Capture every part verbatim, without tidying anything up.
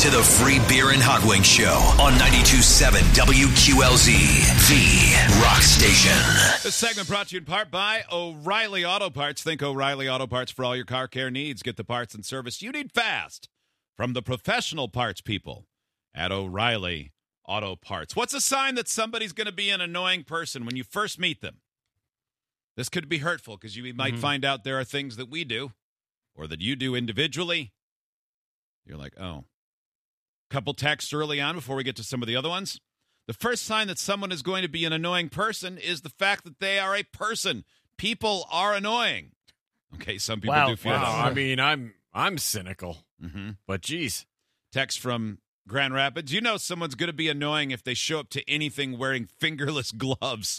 to the Free Beer and Hot Wings Show on ninety-two point seven W Q L Z, the rock station. This segment brought to you in part by O'Reilly Auto Parts. Think O'Reilly Auto Parts for all your car care needs. Get the parts and service you need fast from the professional parts people at O'Reilly Auto Parts. What's a sign that somebody's going to be an annoying person when you first meet them? This could be hurtful because you might mm-hmm. find out there are things that we do or that you do individually. You're like, oh. Couple texts early on before we get to some of the other ones. The first sign that someone is going to be an annoying person is the fact that they are a person. People are annoying. Okay, some people wow, do feel wow. that. I mean, I'm I'm cynical, mm-hmm. but geez. Text from Grand Rapids. You know someone's going to be annoying if they show up to anything wearing fingerless gloves.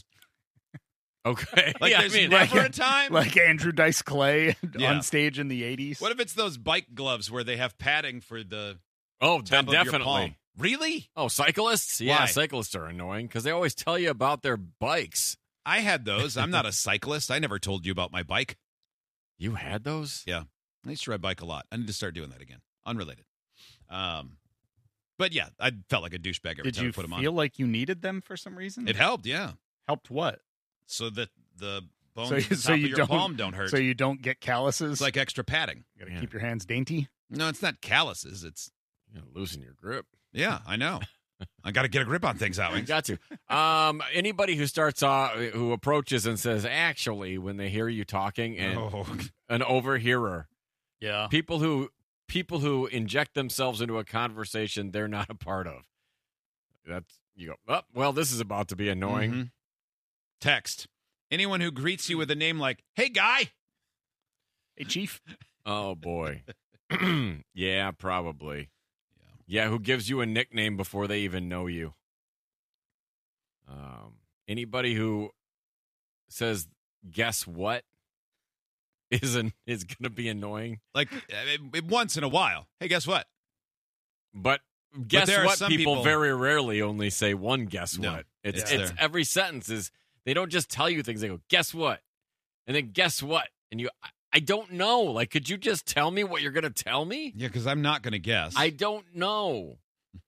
Okay. Like yeah, there's I mean, never like, a time. Like Andrew Dice Clay yeah. on stage in the eighties. What if it's those bike gloves where they have padding for the Oh, top then of your palm? definitely. Really? Oh, cyclists? Yeah, Why? cyclists are annoying because they always tell you about their bikes. I had those. I'm not a cyclist. I never told you about my bike. You had those? Yeah. I used to ride bike a lot. I need to start doing that again. Unrelated. Um, But yeah, I felt like a douchebag every Did time you I put them on. feel like you needed them for some reason? It helped, yeah. Helped what? So that the bones So, at the so top you of your don't, palm don't hurt. So you don't get calluses? It's like extra padding. You gotta Yeah. keep your hands dainty? No, it's not calluses. It's, You're losing your grip. yeah, I know. I got to get a grip on things, You Howings. got to. Um, anybody who starts off, who approaches and says, actually, when they hear you talking, and Oh. an overhearer. Yeah. People who people who inject themselves into a conversation they're not a part of. That's you go, oh, well, this is about to be annoying. Mhm. Text. Anyone who greets you with a name like, hey, guy. Hey, Chief. Oh boy. Yeah, probably. Yeah. Yeah, who gives you a nickname before they even know you? Um, anybody who says, "Guess what?" is an, is going to be annoying. Like, uh, once in a while. Hey, guess what? But guess there are what? some People, people- very rarely only say one guess No, what. It's it's it's there. every sentence is they don't just tell you things. They go, "Guess what?" and then guess what? And you, I, I don't know. Like, could you just tell me what you're going to tell me? Yeah, because I'm not going to guess. I don't know.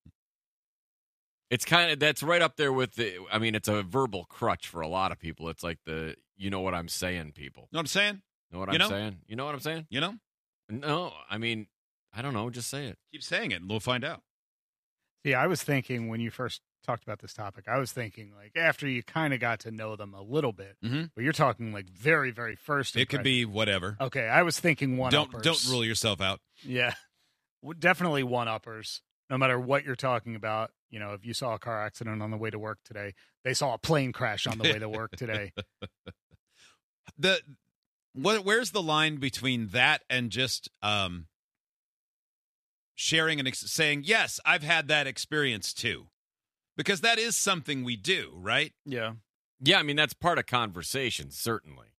It's kind of, that's right up there with the, I mean, it's a verbal crutch for a lot of people. It's like the, you know what I'm saying, people. know what I'm saying? Know what You I'm know? saying? You know what I'm saying? You know? No, I mean, I don't know. Just say it. Keep saying it, and we'll find out. Yeah, I was thinking when you first talked about this topic, I was thinking like after you kind of got to know them a little bit, Mm-hmm. but you're talking like very, very first. It could impression. be whatever. Okay, I was thinking one Don't uppers. don't rule yourself out. Yeah, W- definitely one uppers. No matter what you're talking about, you know, if you saw a car accident on the way to work today, they saw a plane crash on the way to work today. The what? Where's the line between that and just um, sharing and ex- saying, "Yes, I've had that experience too," because that is something we do, right? Yeah, Yeah, I mean, that's part of conversation, certainly.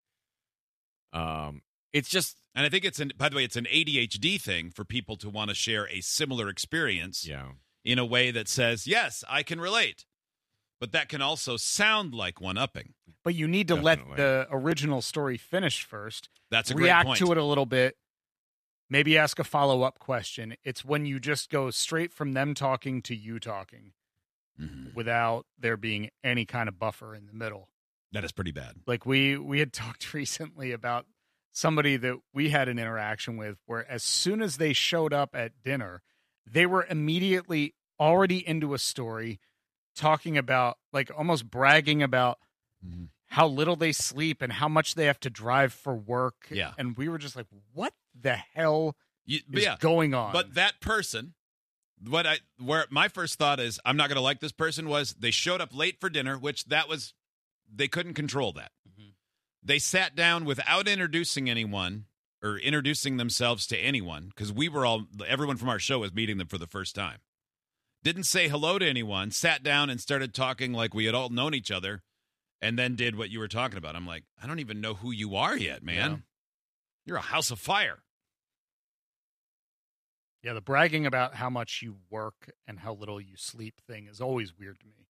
Um, it's just, And I think it's an. By the way, it's an A D H D thing for people to want to share a similar experience yeah. in a way that says, "Yes, I can relate," but that can also sound like one upping. but you need to Definitely. let the original story finish first. That's a great React point. to it a little bit. Maybe ask a follow up question. It's when you just go straight from them talking to you talking Mhm. without there being any kind of buffer in the middle. That is pretty bad. Like we we had talked recently about somebody that we had an interaction with where as soon as they showed up at dinner, they were immediately already into a story talking about like almost bragging about Mhm. how little they sleep and how much they have to drive for work. Yeah. And we were just like, what the hell You, but is yeah, going on? but that person, what I where my first thought is, I'm not going to like this person was they showed up late for dinner, which that was they couldn't control that. Mhm. They sat down without introducing anyone or introducing themselves to anyone because we were all everyone from our show was meeting them for the first time. Didn't say hello to anyone, sat down and started talking like we had all known each other, and then did what you were talking about. I'm like, I don't even know who you are yet, man. Yeah. You're a house of fire. yeah, the bragging about how much you work and how little you sleep thing is always weird to me.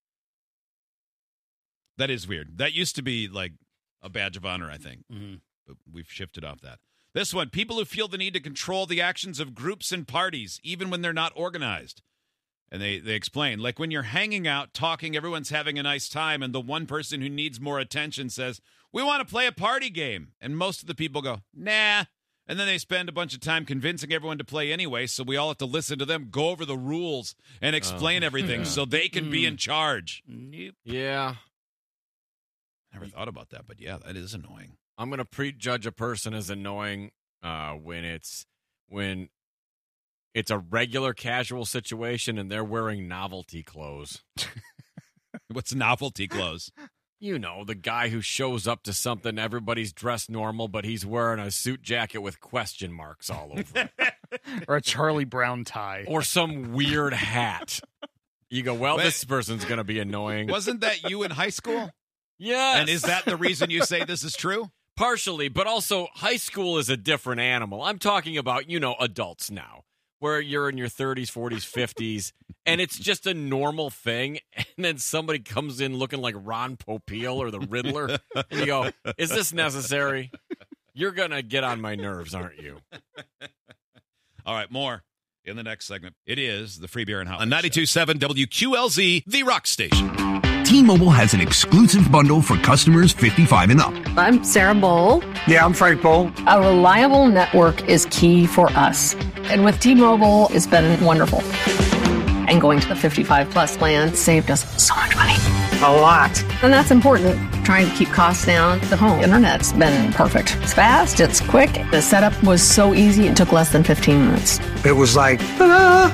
That is weird. That used to be like a badge of honor, I think. Mm-hmm. But we've shifted off that. This one, people who feel the need to control the actions of groups and parties, even when they're not organized. And they, they explain, like when you're hanging out, talking, everyone's having a nice time, and the one person who needs more attention says, we want to play a party game. And most of the people go, nah. And then they spend a bunch of time convincing everyone to play anyway, so we all have to listen to them go over the rules and explain Oh, everything yeah. so they can be in charge. Nope. Yeah. Never thought about that, but yeah, that is annoying. I'm going to prejudge a person as annoying uh, when it's when it's a regular casual situation and they're wearing novelty clothes. What's novelty clothes? You know, the guy who shows up to something, everybody's dressed normal, but he's wearing a suit jacket with question marks all over it. Or a Charlie Brown tie. Or some weird hat. You go, well, Wait. this person's going to be annoying. Wasn't that you in high school? Yes. And is that the reason you say this is true? Partially, but also high school is a different animal. I'm talking about, you know, adults now, where you're in your thirties, forties, fifties, and it's just a normal thing, and then somebody comes in looking like Ron Popeil or the Riddler, and you go, is this necessary? You're going to get on my nerves, aren't you? All right, more in the next segment. It is the Free Beer and Holiday on ninety-two point seven W Q L Z, the rock station. T-Mobile has an exclusive bundle for customers fifty-five and up. I'm Sarah Bowl. Yeah, I'm Frank Bowl. A reliable network is key for us. And with T-Mobile, it's been wonderful. And going to the fifty-five plus plan saved us so much money. A lot. And that's important. Trying to keep costs down. The home internet's been perfect. It's fast, it's quick. The setup was so easy, it took less than fifteen minutes. It was like, ta-da!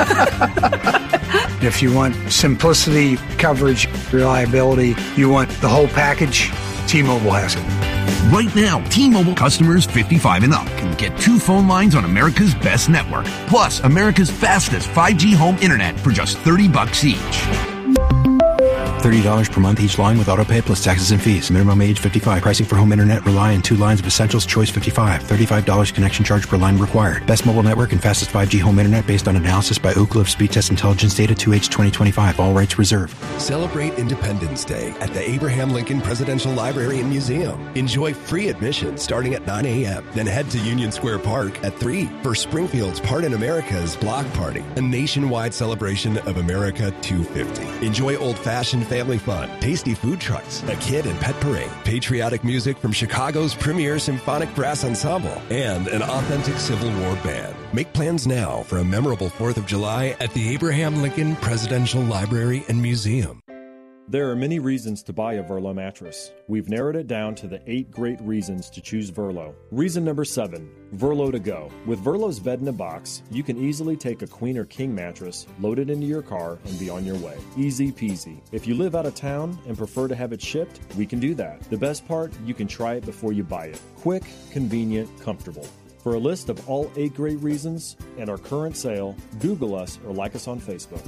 If you want simplicity, coverage, reliability, you want the whole package, T-Mobile has it. Right now, T-Mobile customers fifty-five and up can get two phone lines on America's best network, plus America's fastest five G home internet for just thirty bucks each. thirty dollars per month each line with autopay plus taxes and fees. Minimum age fifty-five. Pricing for home internet rely on two lines of Essentials Choice fifty-five. thirty-five dollars connection charge per line required. Best mobile network and fastest five G home internet based on analysis by Ookla of Speed Test Intelligence Data two H twenty twenty-five. All rights reserved. Celebrate Independence Day at the Abraham Lincoln Presidential Library and Museum. Enjoy free admission starting at nine a.m. Then head to Union Square Park at three for Springfield's Part in America's Block Party, a nationwide celebration of America two fifty. Enjoy old-fashioned family fun, tasty food trucks, a kid and pet parade, patriotic music from Chicago's premier symphonic brass ensemble, and an authentic Civil War band. Make plans now for a memorable fourth of July at the Abraham Lincoln Presidential Library and Museum. There are many reasons to buy a Verlo mattress. We've narrowed it down to the eight great reasons to choose Verlo. Reason number seven, Verlo to go. With Verlo's bed in a box, you can easily take a queen or king mattress, load it into your car, and be on your way. Easy peasy. If you live out of town and prefer to have it shipped, we can do that. The best part, you can try it before you buy it. Quick, convenient, comfortable. For a list of all eight great reasons and our current sale, Google us or like us on Facebook.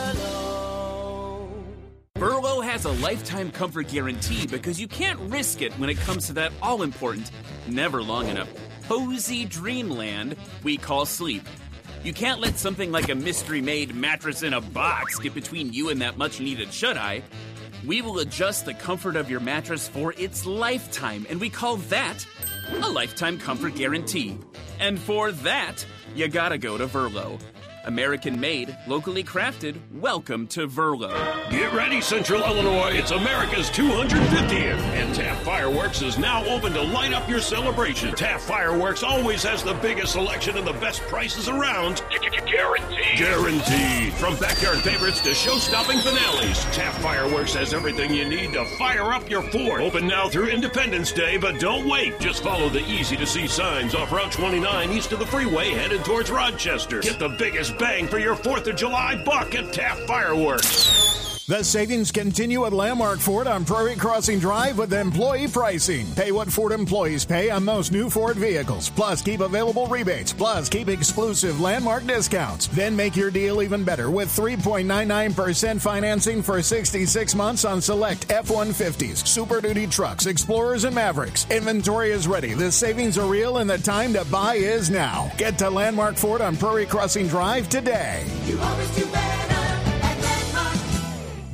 Verlo has a lifetime comfort guarantee because you can't risk it when it comes to that all-important, never long enough, cozy dreamland we call sleep. You can't let something like a mystery-made mattress in a box get between you and that much-needed shut-eye. We will adjust the comfort of your mattress for its lifetime, and we call that a lifetime comfort guarantee. And for that, you gotta go to Verlo. American-made, locally crafted, welcome to Verlo. Get ready, Central Illinois. It's America's two hundred fiftieth. And Taft Fireworks is now open to light up your celebration. Taft Fireworks always has the biggest selection and the best prices around. Guaranteed. Guaranteed. From backyard favorites to show-stopping finales, Taft Fireworks has everything you need to fire up your fort. Open now through Independence Day, but don't wait. Just follow the easy-to-see signs off Route twenty-nine east of the freeway headed towards Rochester. Get the biggest bang for your fourth of July buck at Taft Fireworks. The savings continue at Landmark Ford on Prairie Crossing Drive with employee pricing. Pay what Ford employees pay on most new Ford vehicles. Plus, keep available rebates. Plus, keep exclusive Landmark discounts. Then make your deal even better with three point nine nine percent financing for sixty-six months on select F one fifties, Super Duty trucks, Explorers, and Mavericks. Inventory is ready. The savings are real, and the time to buy is now. Get to Landmark Ford on Prairie Crossing Drive today. You always do better.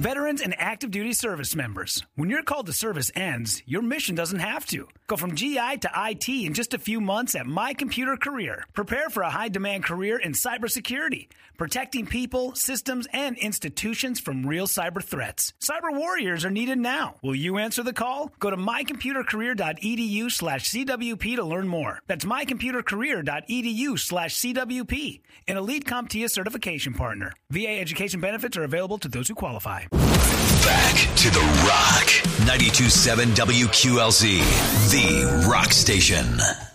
Veterans and active duty service members. When your call to service ends, your mission doesn't have to. Go from G I to I T in just a few months at My Computer Career. Prepare for a high-demand career in cybersecurity, protecting people, systems, and institutions from real cyber threats. Cyber warriors are needed now. Will you answer the call? Go to mycomputercareer.edu slash CWP to learn more. That's mycomputercareer.edu slash CWP. An Elite CompTIA certification partner. V A education benefits are available to those who qualify. Back to the Rock. ninety-two point seven W Q L Z, the Rock Station.